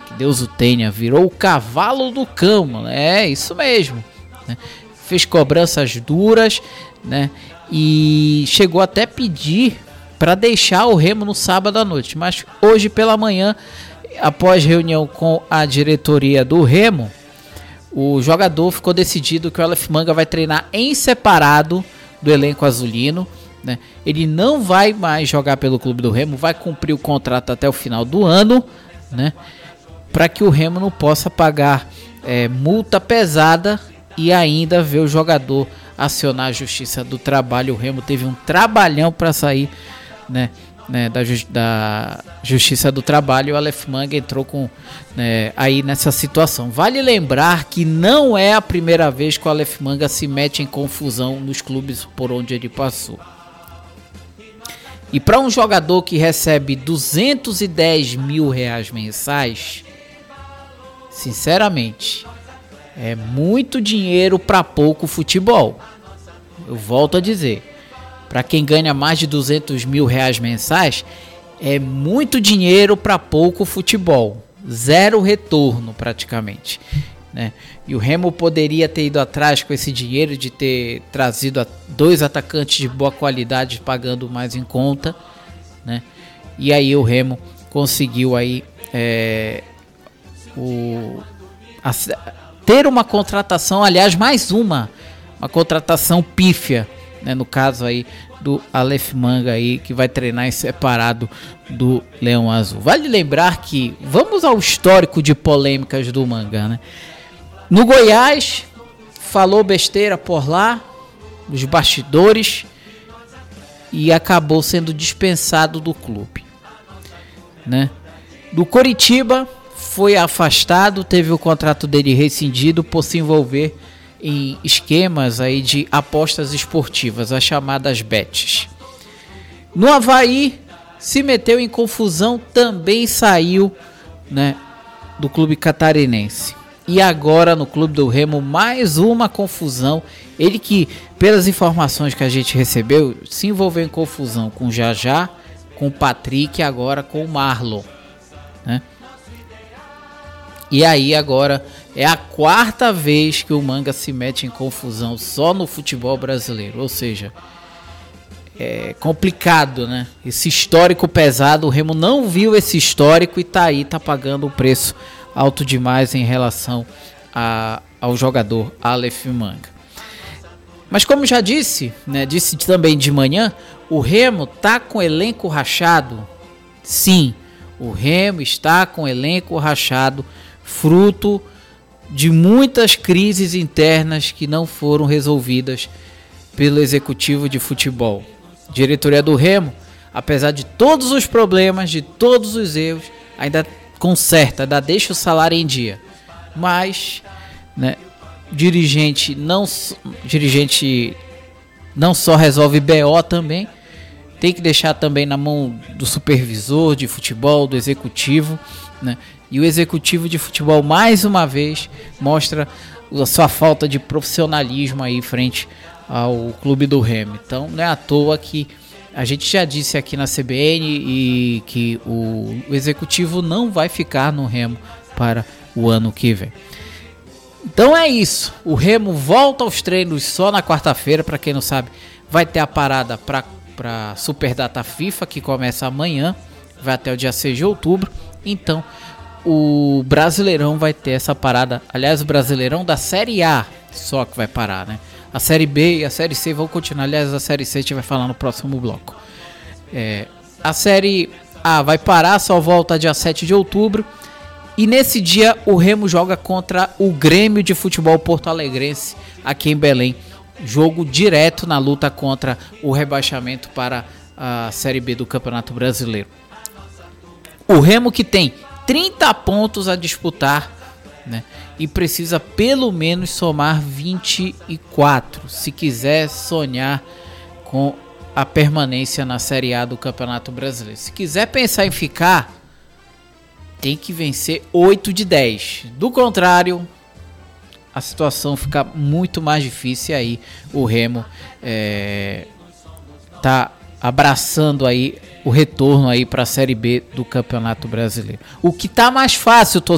que Deus o tenha, virou o cavalo do cão, mano. É isso mesmo, né? Fez cobranças duras, né? E chegou até pedir para deixar o Remo no sábado à noite. Mas hoje pela manhã, após reunião com a diretoria do Remo, o jogador ficou decidido que o Aleph Manga vai treinar em separado do elenco azulino, né? Ele não vai mais jogar pelo clube do Remo, vai cumprir o contrato até o final do ano, né? Para que o Remo não possa pagar multa pesada e ainda ver o jogador acionar a Justiça do Trabalho. O Remo teve um trabalhão para sair, né, da Justiça do Trabalho. E o Aleph Manga entrou aí nessa situação. Vale lembrar que não é a primeira vez que o Aleph Manga se mete em confusão nos clubes por onde ele passou. E para um jogador que recebe 210 mil reais mensais, sinceramente, é muito dinheiro para pouco futebol. Eu volto a dizer, para quem ganha mais de 200 mil reais mensais, é muito dinheiro para pouco futebol. Zero retorno praticamente, né? E o Remo poderia ter ido atrás com esse dinheiro de ter trazido 2 atacantes de boa qualidade pagando mais em conta, né? E aí o Remo conseguiu aí ter uma contratação, aliás, mais uma contratação pífia, né? No caso aí do Aleph Manga aí, que vai treinar em separado do Leão Azul. Vale lembrar que, vamos ao histórico de polêmicas do Manga, né? No Goiás, falou besteira por lá, nos bastidores, e acabou sendo dispensado do clube, né? Do Coritiba, foi afastado, teve o contrato dele rescindido por se envolver em esquemas aí de apostas esportivas, as chamadas bets. No Avaí, se meteu em confusão, também saiu, né, do clube catarinense. E agora no clube do Remo, mais uma confusão. Ele que, pelas informações que a gente recebeu, se envolveu em confusão com o Jajá, com o Patrick e agora com o Marlon, né? E aí agora é a 4ª vez que o Manga se mete em confusão só no futebol brasileiro. Ou seja, é complicado, né? Esse histórico pesado, o Remo não viu esse histórico e tá pagando um preço alto demais em relação ao jogador Aleph Manga. Mas como já disse, né, disse também de manhã, o Remo tá com elenco rachado. Sim, o Remo está com elenco rachado, fruto de muitas crises internas que não foram resolvidas pelo executivo de futebol. Diretoria do Remo, apesar de todos os problemas, de todos os erros, ainda conserta, ainda deixa o salário em dia. Mas, né, dirigente não só resolve BO também, tem que deixar também na mão do supervisor de futebol, do executivo, né? E o executivo de futebol, mais uma vez, mostra a sua falta de profissionalismo aí frente ao clube do Remo. Então, não é à toa que a gente já disse aqui na CBN e que o executivo não vai ficar no Remo para o ano que vem. Então é isso. O Remo volta aos treinos só na quarta-feira. Para quem não sabe, vai ter a parada para Superdata FIFA, que começa amanhã, vai até o dia 6 de outubro. Então o Brasileirão vai ter essa parada. Aliás, o Brasileirão da Série A só que vai parar, né? A Série B e a Série C vão continuar. Aliás, a Série C a gente vai falar no próximo bloco. A Série A vai parar, só volta dia 7 de outubro. E nesse dia o Remo joga contra o Grêmio de Futebol Porto Alegrense aqui em Belém. Jogo direto na luta contra o rebaixamento para a Série B do Campeonato Brasileiro. O Remo que tem 30 pontos a disputar, né, e precisa pelo menos somar 24 se quiser sonhar com a permanência na Série A do Campeonato Brasileiro. Se quiser pensar em ficar, tem que vencer 8 de 10. Do contrário, a situação fica muito mais difícil. E aí o Remo tá abraçando aí o retorno aí para a Série B do Campeonato Brasileiro. O que tá mais fácil,